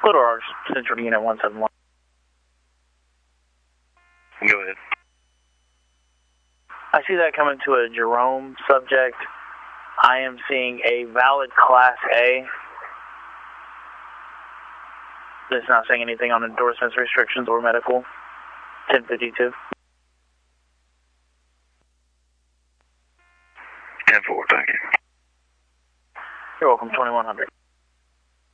Little Arch, Central Unit 171. Go ahead. I see that coming to a Jerome subject. I am seeing a valid Class A. It's not saying anything on endorsements, restrictions, or medical. 1052. 10-4, thank you. You're welcome, 2100.